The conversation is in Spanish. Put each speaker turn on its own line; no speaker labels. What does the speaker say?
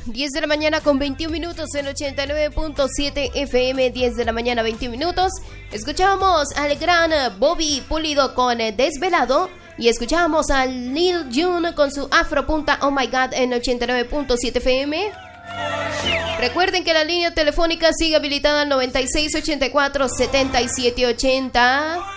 10 de la mañana con 21 minutos en 89.7 FM, 10 de la mañana 21 minutos. Escuchamos al gran Bobby Pulido con Desvelado y escuchamos a Lil Jon con su Afro Punta Oh My God en 89.7 FM. Recuerden que la línea telefónica sigue habilitada al 9684-7780.